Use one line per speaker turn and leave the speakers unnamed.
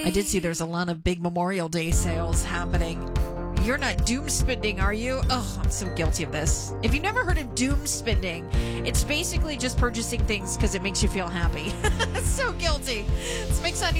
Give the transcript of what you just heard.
I did see there's a lot of big Memorial Day sales happening. You're not doom spending, are you? Oh, I'm so guilty of this. If you've never heard of doom spending, it's basically just purchasing things because it makes you feel happy. So guilty. It's Mix 90.